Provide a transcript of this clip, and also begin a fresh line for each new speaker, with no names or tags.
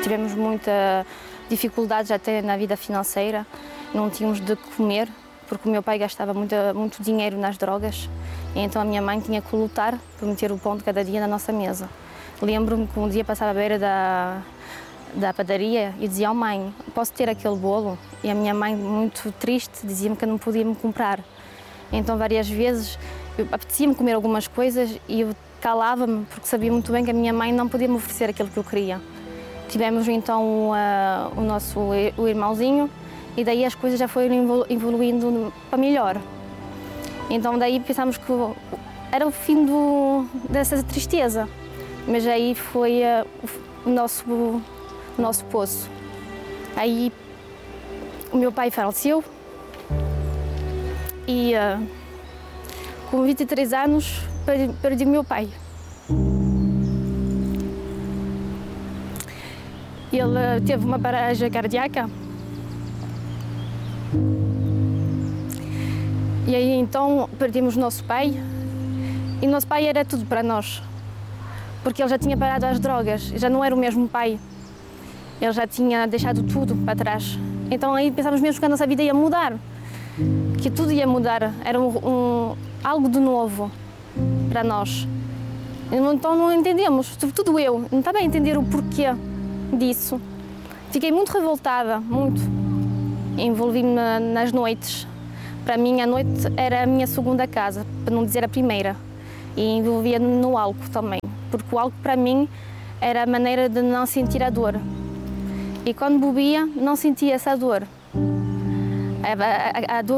tivemos muita dificuldades até na vida financeira, não tínhamos de comer, porque o meu pai gastava muito dinheiro nas drogas, e então a minha mãe tinha que lutar por meter o pão de cada dia na nossa mesa. Lembro-me que um dia passava à beira da padaria e dizia: "Oh mãe, posso ter aquele bolo?" E a minha mãe, muito triste, dizia-me que não podia me comprar. Então várias vezes apetecia-me comer algumas coisas e eu calava-me, porque sabia muito bem que a minha mãe não podia me oferecer aquilo que eu queria. Tivemos então o irmãozinho, e daí as coisas já foram evoluindo para melhor. Então daí pensámos que era o fim dessa tristeza, mas aí foi o nosso poço. Aí o meu pai faleceu e com 23 anos perdi o meu pai. Ele teve uma paragem cardíaca. E aí então perdemos nosso pai, e nosso pai era tudo para nós, porque ele já tinha parado as drogas, já não era o mesmo pai, ele já tinha deixado tudo para trás. Então aí pensámos mesmo que a nossa vida ia mudar, que tudo ia mudar, era algo de novo para nós. Então não entendemos, sobretudo eu, não estava a entender o porquê disso. Fiquei muito revoltada, muito. Envolvi-me nas noites. Para mim a noite era a minha segunda casa, para não dizer a primeira. E envolvia-me no álcool também, porque o álcool para mim era a maneira de não sentir a dor. E quando bebia não sentia essa dor. A dor